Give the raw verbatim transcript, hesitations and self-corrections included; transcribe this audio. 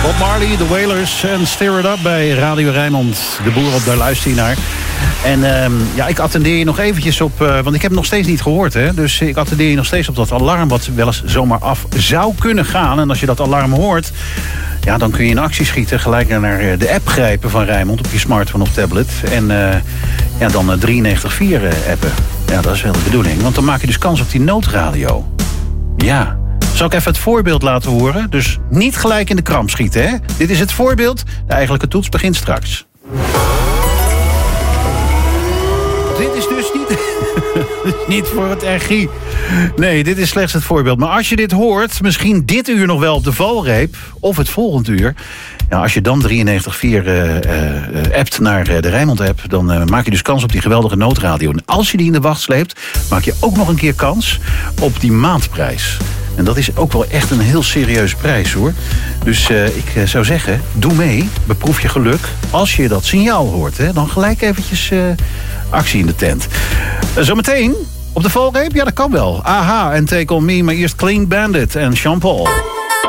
Bob Marley, The Wailers en Stir It Up bij Radio Rijnmond. De boer op, daar luister je naar. En um, ja, ik attendeer je nog eventjes op... Uh, want ik heb het nog steeds niet gehoord, hè. Dus ik attendeer je nog steeds op dat alarm... wat wel eens zomaar af zou kunnen gaan. En als je dat alarm hoort... ja, dan kun je in actie schieten. Gelijk naar de app grijpen van Rijnmond... op je smartphone of tablet. En uh, ja, dan uh, drieënnegentig vier uh, appen. Ja, dat is wel de bedoeling. Want dan maak je dus kans op die noodradio. Ja... Zal ik even het voorbeeld laten horen? Dus niet gelijk in de kramp schieten, hè? Dit is het voorbeeld. De eigenlijke toets begint straks. Dit is dus niet... niet voor het R G. Nee, dit is slechts het voorbeeld. Maar als je dit hoort, misschien dit uur nog wel op de valreep... of het volgende uur... Ja, als je dan drieënnegentig vier uh, uh, appt naar uh, de Rijnmond-app... dan uh, maak je dus kans op die geweldige noodradio. En als je die in de wacht sleept... maak je ook nog een keer kans op die maandprijs. En dat is ook wel echt een heel serieuze prijs, hoor. Dus uh, ik uh, zou zeggen, doe mee, beproef je geluk. Als je dat signaal hoort, hè, dan gelijk eventjes uh, actie in de tent. Uh, zometeen op de valreep, ja, dat kan wel. Aha, en Take On Me, maar eerst Clean Bandit en Jean Paul.